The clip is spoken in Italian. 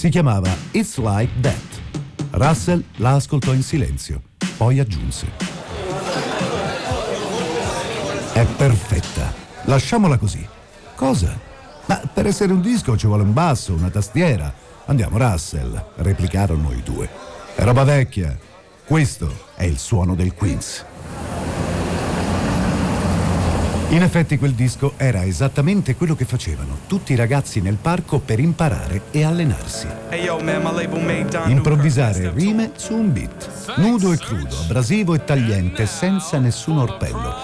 Si chiamava It's Like That. Russell la ascoltò in silenzio, poi aggiunse: è perfetta, lasciamola così. Cosa? Ma per essere un disco ci vuole un basso, una tastiera. Andiamo, Russell, replicarono i due. È roba vecchia. Questo è il suono del Queens. In effetti quel disco era esattamente quello che facevano tutti i ragazzi nel parco per imparare e allenarsi. Improvvisare rime su un beat, nudo e crudo, abrasivo e tagliente, senza nessun orpello.